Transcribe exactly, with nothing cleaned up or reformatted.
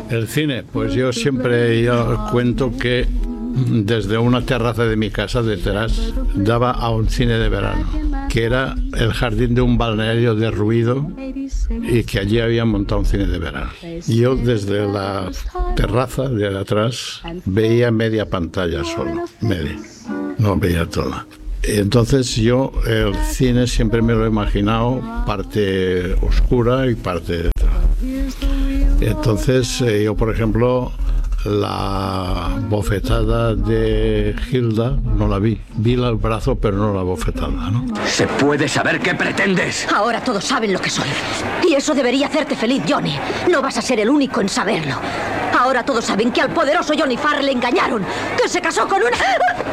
El cine, pues yo siempre yo cuento que desde una terraza de mi casa detrás daba a un cine de verano, que era el jardín de un balneario derruido y que allí habían montado un cine de verano. Yo desde la terraza de atrás veía media pantalla solo, media, no veía toda. Entonces yo el cine siempre me lo he imaginado parte oscura y parte... Entonces yo, por ejemplo, la bofetada de Hilda no la vi. Vi el brazo, pero no la bofetada, ¿no? ¿Se puede saber qué pretendes? Ahora todos saben lo que soy. Y eso debería hacerte feliz, Johnny. No vas a ser el único en saberlo. Ahora todos saben que al poderoso Johnny Farr le engañaron, que se casó con una...